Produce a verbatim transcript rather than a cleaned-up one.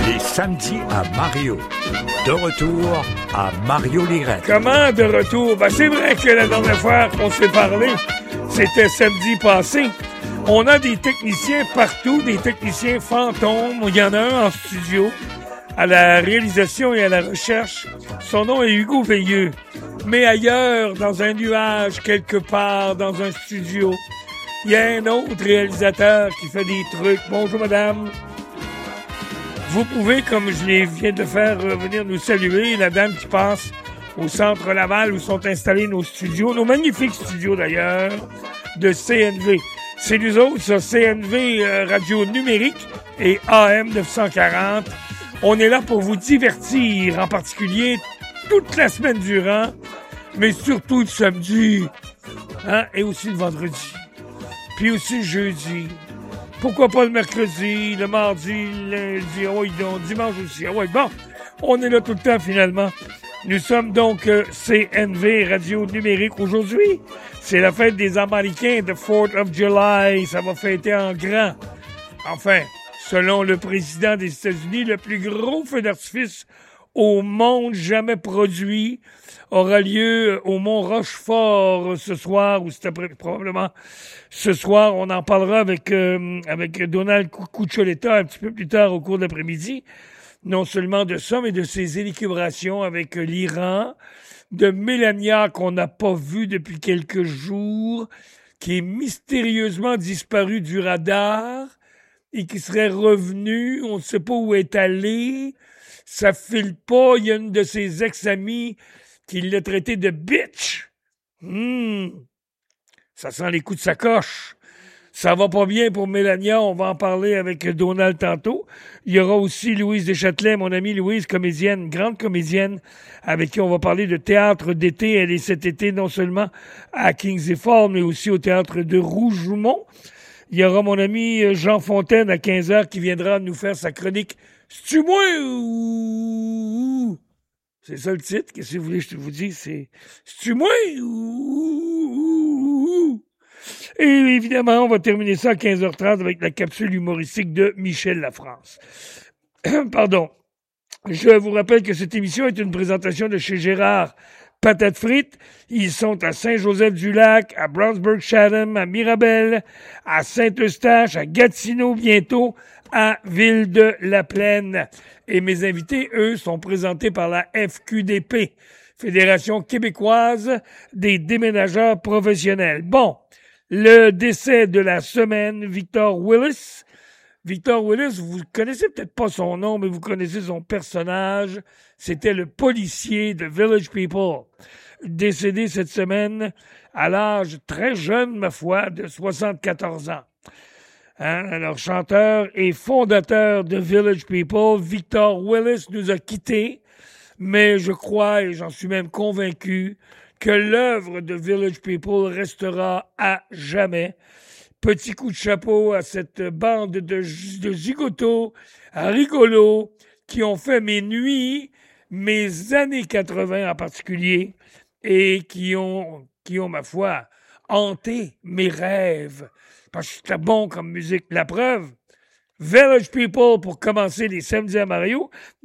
Les samedis à Mario. De retour à Mario Lirette. Comment de retour? Ben, c'est vrai que la dernière fois qu'on s'est parlé, c'était samedi passé. On a des techniciens partout, des techniciens fantômes. Il y en a un en studio, à la réalisation et à la recherche. Son nom est Hugo Veilleux. Mais ailleurs, dans un nuage, quelque part, dans un studio, il y a un autre réalisateur qui fait des trucs. Bonjour, madame. Vous pouvez, comme je les viens de faire, venir nous saluer, la dame qui passe au Centre Laval où sont installés nos studios, nos magnifiques studios d'ailleurs, de C N V. C'est nous autres, ça, C N V euh, Radio Numérique et A M neuf cent quarante. On est là pour vous divertir, en particulier toute la semaine durant, mais surtout le samedi, hein, et aussi le vendredi, puis aussi le jeudi. Pourquoi pas le mercredi, le mardi, le lundi, oh, non, dimanche aussi. Ah ouais, bon, on est là tout le temps finalement. Nous sommes donc euh, C N V Radio Numérique. Aujourd'hui, c'est la fête des Américains de fourth of July. Ça va fêter en grand. Enfin, selon le président des États-Unis, le plus gros feu d'artifice au monde jamais produit aura lieu au Mont Rochefort ce soir, ou c'est après, probablement ce soir. On en parlera avec euh, avec Donald Cuccioletta un petit peu plus tard au cours de l'après-midi. Non seulement de ça, mais de ses élucubrations avec l'Iran, de Mélania qu'on n'a pas vu depuis quelques jours, qui est mystérieusement disparue du radar et qui serait revenue. On ne sait pas où est allée. Ça file pas. Il y a une de ses ex-amies qui l'a traité de bitch. Hum, ça sent les coups de sacoche. Ça va pas bien pour Mélania. On va en parler avec Donald tantôt. Il y aura aussi Louise Deschâtelet, mon amie Louise, comédienne, grande comédienne, avec qui on va parler de théâtre d'été. Elle est cet été non seulement à Kingsley Falls, mais aussi au théâtre de Rougemont. Il y aura mon ami Jean Fontaine à quinze heures qui viendra nous faire sa chronique « C'est-tu moi ou... » C'est ça le titre. Qu'est-ce que vous voulez que je vous dise? C'est « C'est-tu moi ou... » Et évidemment, on va terminer ça à quinze heures trente avec la capsule humoristique de Michel Lafrance. Pardon. Je vous rappelle que cette émission est une présentation de chez Gérard Patates frites. Ils sont à Saint-Joseph-du-Lac, à Brownsburg-Chatham, à Mirabel, à Saint-Eustache, à Gatineau bientôt, à Ville-de-la-Plaine. Et mes invités, eux, sont présentés par la F Q D P, Fédération québécoise des déménageurs professionnels. Bon, le décès de la semaine, Victor Willis. Victor Willis, vous connaissez peut-être pas son nom, mais vous connaissez son personnage. C'était le policier de Village People, décédé cette semaine à l'âge très jeune, ma foi, de soixante-quatorze ans. Hein? Alors, chanteur et fondateur de Village People, Victor Willis nous a quittés, mais je crois, et j'en suis même convaincu, que l'œuvre de Village People restera à jamais. Petit coup de chapeau à cette bande de, de zigotos rigolos qui ont fait mes nuits, mes années quatre-vingts en particulier, et qui ont, qui ont, ma foi, hanté mes rêves. Parce que c'était bon comme musique. La preuve, Village People pour commencer les samedis à Mario.